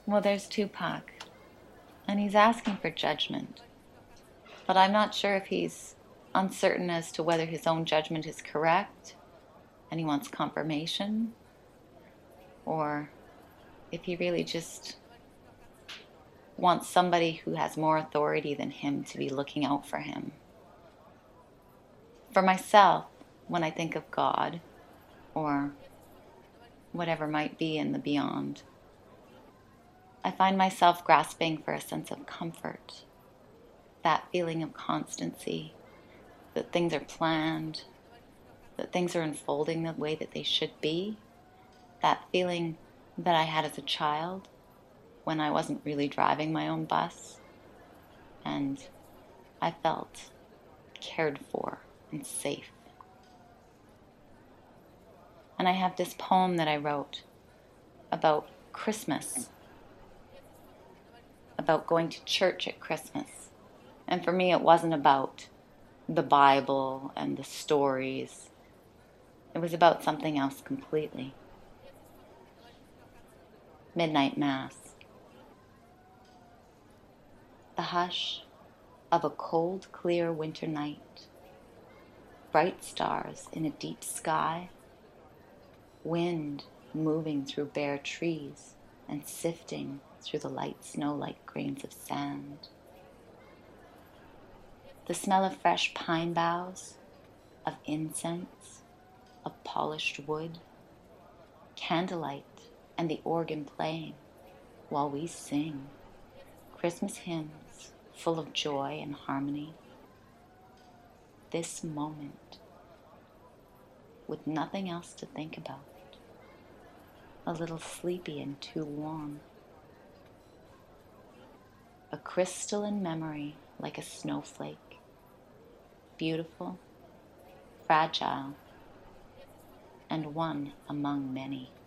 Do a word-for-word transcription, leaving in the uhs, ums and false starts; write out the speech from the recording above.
Well, there's Tupac, and he's asking for judgment. But I'm not sure if he's uncertain as to whether his own judgment is correct and he wants confirmation, or if he really just wants somebody who has more authority than him to be looking out for him. For myself, when I think of God, or whatever might be in the beyond, I find myself grasping for a sense of comfort, that feeling of constancy, that things are planned, that things are unfolding the way that they should be, that feeling that I had as a child when I wasn't really driving my own bus, and I felt cared for and safe. And I have this poem that I wrote about Christmas, about going to church at Christmas. And for me, it wasn't about the Bible and the stories. It was about something else completely. Midnight Mass. The hush of a cold, clear winter night. Bright stars in a deep sky. Wind moving through bare trees and sifting through the light snow like grains of sand. The smell of fresh pine boughs, of incense, of polished wood, candlelight, and the organ playing while we sing Christmas hymns full of joy and harmony. This moment, with nothing else to think about, a little sleepy and too warm. A crystalline memory like a snowflake, beautiful, fragile, and one among many.